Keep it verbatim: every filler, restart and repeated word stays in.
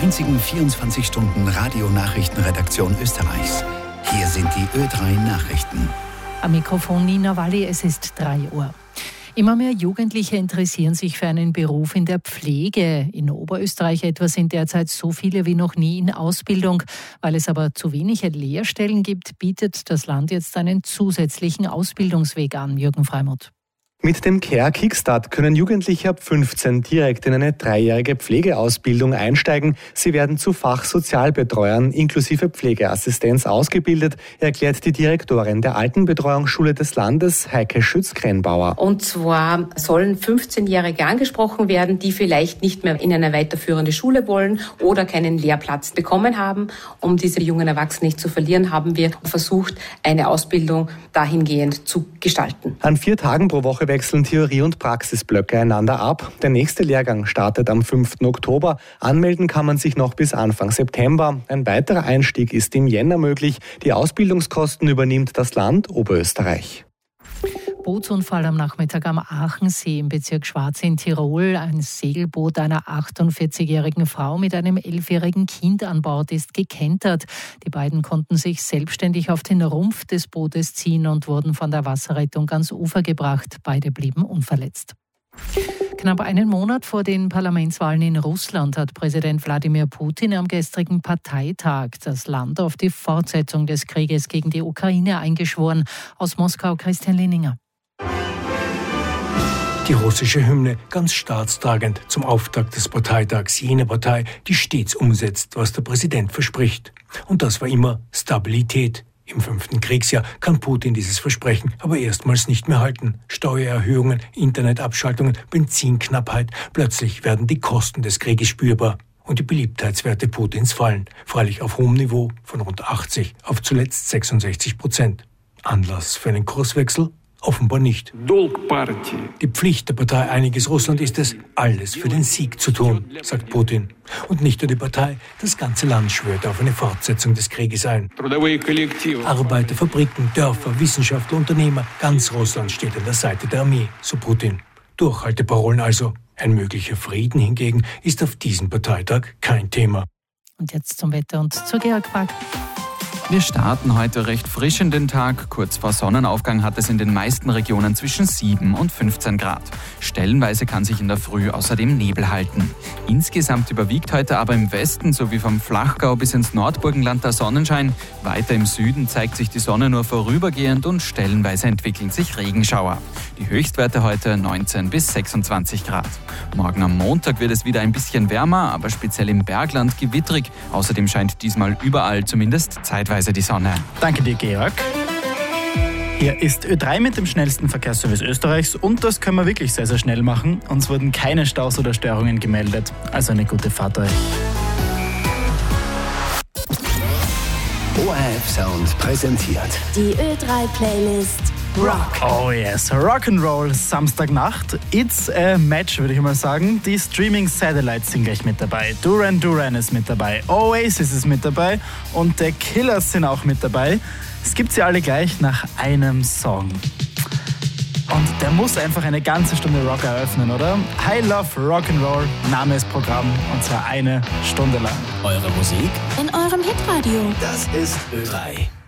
einzigen vierundzwanzig Stunden Radionachrichtenredaktion Österreichs. Hier sind die Ö drei Nachrichten. Am Mikrofon Nina Walli, es ist drei Uhr. Immer mehr Jugendliche interessieren sich für einen Beruf in der Pflege. In Oberösterreich etwa sind derzeit so viele wie noch nie in Ausbildung. Weil es aber zu wenige Lehrstellen gibt, bietet das Land jetzt einen zusätzlichen Ausbildungsweg an. Jürgen Freimuth. Mit dem Care Kickstart können Jugendliche ab fünfzehn direkt in eine dreijährige Pflegeausbildung einsteigen. Sie werden zu Fachsozialbetreuern inklusive Pflegeassistenz ausgebildet, erklärt die Direktorin der Altenbetreuungsschule des Landes, Heike Schütz-Krenbauer. Und zwar sollen fünfzehnjährige angesprochen werden, die vielleicht nicht mehr in eine weiterführende Schule wollen oder keinen Lehrplatz bekommen haben. Um diese jungen Erwachsenen nicht zu verlieren, haben wir versucht, eine Ausbildung dahingehend zu gestalten. An vier Tagen pro Woche wechseln Theorie- und Praxisblöcke einander ab. Der nächste Lehrgang startet am fünften Oktober. Anmelden kann man sich noch bis Anfang September. Ein weiterer Einstieg ist im Jänner möglich. Die Ausbildungskosten übernimmt das Land Oberösterreich. Bootsunfall am Nachmittag am Aachensee im Bezirk Schwarzsee in Tirol. Ein Segelboot einer achtundvierzigjährigen Frau mit einem elfjährigen Kind an Bord ist gekentert. Die beiden konnten sich selbstständig auf den Rumpf des Bootes ziehen und wurden von der Wasserrettung ans Ufer gebracht. Beide blieben unverletzt. Knapp einen Monat vor den Parlamentswahlen in Russland hat Präsident Wladimir Putin am gestrigen Parteitag das Land auf die Fortsetzung des Krieges gegen die Ukraine eingeschworen. Aus Moskau Christian Leninger. Die russische Hymne ganz staatstragend zum Auftakt des Parteitags jener Partei, die stets umsetzt, was der Präsident verspricht. Und das war immer Stabilität. Im fünften Kriegsjahr kann Putin dieses Versprechen aber erstmals nicht mehr halten. Steuererhöhungen, Internetabschaltungen, Benzinknappheit. Plötzlich werden die Kosten des Krieges spürbar. Und die Beliebtheitswerte Putins fallen. Freilich auf hohem Niveau von rund achtzig auf zuletzt sechsundsechzig Prozent. Anlass für einen Kurswechsel? Offenbar nicht. Die Pflicht der Partei Einiges Russland ist es, alles für den Sieg zu tun, sagt Putin. Und nicht nur die Partei, das ganze Land schwört auf eine Fortsetzung des Krieges ein. Arbeiter, Fabriken, Dörfer, Wissenschaftler, Unternehmer, ganz Russland steht an der Seite der Armee, so Putin. Durchhalteparolen also. Ein möglicher Frieden hingegen ist auf diesem Parteitag kein Thema. Und jetzt zum Wetter und zur Georg Park. Wir starten heute recht frisch in den Tag. Kurz vor Sonnenaufgang hat es in den meisten Regionen zwischen sieben und fünfzehn Grad. Stellenweise kann sich in der Früh außerdem Nebel halten. Insgesamt überwiegt heute aber im Westen sowie vom Flachgau bis ins Nordburgenland der Sonnenschein. Weiter im Süden zeigt sich die Sonne nur vorübergehend und stellenweise entwickeln sich Regenschauer. Die Höchstwerte heute neunzehn bis sechsundzwanzig Grad. Morgen am Montag wird es wieder ein bisschen wärmer, aber speziell im Bergland gewittrig. Außerdem scheint diesmal überall zumindest zeitweise die Sonne. Danke dir, Georg. Hier ist Ö drei mit dem schnellsten Verkehrsservice Österreichs und das können wir wirklich sehr, sehr schnell machen. Uns wurden keine Staus oder Störungen gemeldet. Also eine gute Fahrt euch. O R F Sound präsentiert die Ö drei Playlist Rock. Oh yes, Rock'n'Roll Samstagnacht. It's a match, würde ich mal sagen. Die Streaming Satellites sind gleich mit dabei. Duran Duran ist mit dabei. Oasis ist mit dabei. Und The Killers sind auch mit dabei. Es gibt sie alle gleich nach einem Song. Und der muss einfach eine ganze Stunde Rock eröffnen, oder? I Love Rock'n'Roll, Name ist Programm. Und zwar eine Stunde lang. Eure Musik In eurem Hitradio. Das ist Ö drei.